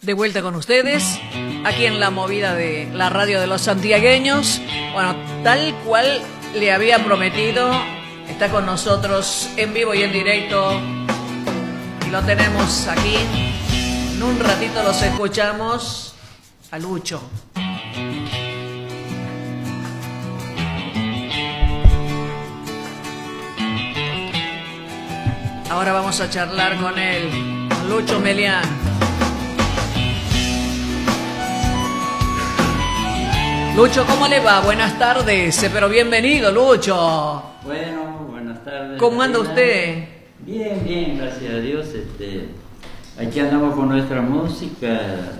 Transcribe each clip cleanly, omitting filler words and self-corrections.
De vuelta con ustedes, aquí en la movida de la radio de los santiagueños. Bueno, tal cual le había prometido, está con nosotros en vivo y en directo. Y lo tenemos aquí. En un ratito los escuchamos a Lucho. Ahora vamos a charlar con él, con Lucho Melián. Lucho, ¿cómo le va? Buenas tardes, pero bienvenido, Lucho. Bueno, buenas tardes. ¿Cómo anda usted? Bien, bien, gracias a Dios. Aquí andamos con nuestra música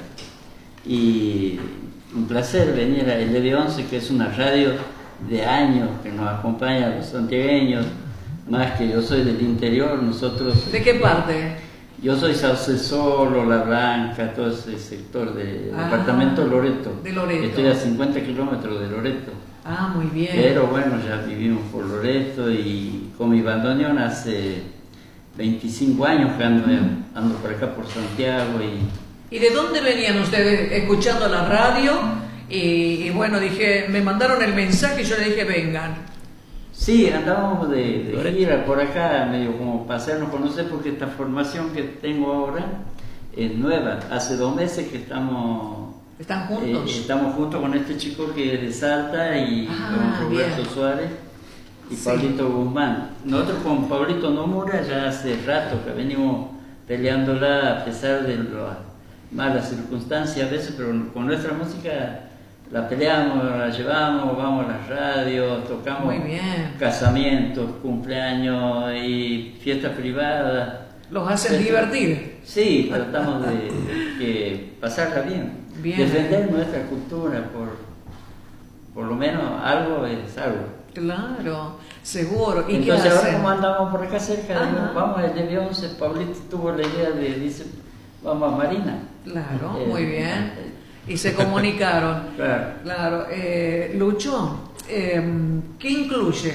y un placer venir a LB11, que es una radio de años que nos acompaña a los santiagueños, más que yo soy del interior, nosotros... ¿De qué parte? Yo soy Saucesolo, La Blanca, todo ese sector del departamento Loreto. De Loreto. Estoy a 50 kilómetros de Loreto. Ah, muy bien. Pero bueno, ya vivimos por Loreto y con mi bandoneón hace 25 años que ando por acá por Santiago. ¿Y de dónde venían ustedes escuchando la radio? Y bueno, dije, me mandaron el mensaje y yo le dije, vengan. Sí, andábamos de gira por acá, medio como para hacernos conocer, porque esta formación que tengo ahora es nueva. Hace 2 meses que estamos... ¿Están juntos? Estamos juntos con este chico que es de Salta y con Roberto Suárez y sí. Pablito Guzmán. Nosotros con Pablito Nomura ya hace rato que venimos peleándola a pesar de las malas circunstancias a veces, pero con nuestra música la peleamos, la llevamos, vamos a las radios, tocamos casamientos, cumpleaños y fiestas privadas. ¿Los hacen divertir? Sí, tratamos de pasarla bien. Defender nuestra cultura, por lo menos algo es algo. Claro, seguro. ¿Y entonces qué hacen? Ahora como andamos por acá cerca, digo, vamos al DB11, Pablito tuvo la idea dice, vamos a Marina. Claro, muy bien. Y se comunicaron. Claro. Lucho, ¿qué incluye?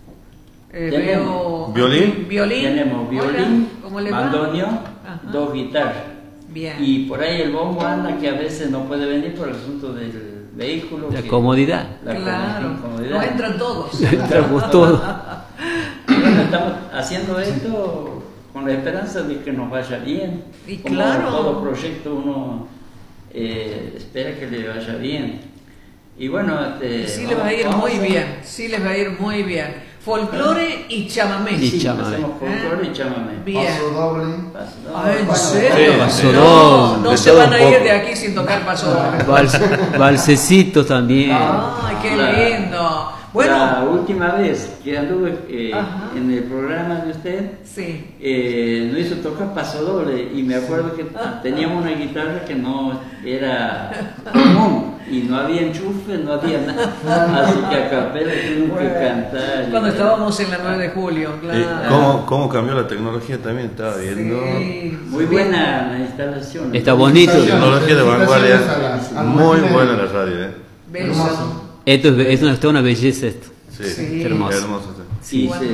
Veo ¿Violín? Tenemos violín, bandoneón, Ajá. 2 guitarras. Bien. Y por ahí el bombo anda que a veces no puede venir por el asunto del vehículo. La comodidad. Comodidad. No entran todos. Entramos todos. Bueno, estamos haciendo esto con la esperanza de que nos vaya bien. Y como claro. Todo proyecto uno espera que le vaya bien. Y bueno, sí les va a ir muy bien. Sí les va a ir muy bien. Folclore y chamamé. Hacemos folclore y chamamé. Bien. Paso doble. ¿En serio? Paso doble. No se van a ir de aquí sin tocar paso doble. Valsecitos también. Ay, qué lindo. Bueno, la última vez que anduve en el programa de usted, sí. No hizo tocar paso doble y me acuerdo que teníamos una guitarra que no era común y no había enchufe, no había nada, así que a capela tuvimos que cantar. Cuando estábamos en la 9 de julio, claro. ¿Cómo cambió la tecnología también? Estaba viendo. Sí, muy buena la instalación. Está bonito. Tecnología de vanguardia. Muy buena la radio, Bello. Esto es una belleza esto. Sí, Sí. Hermoso. Hermoso. Sí,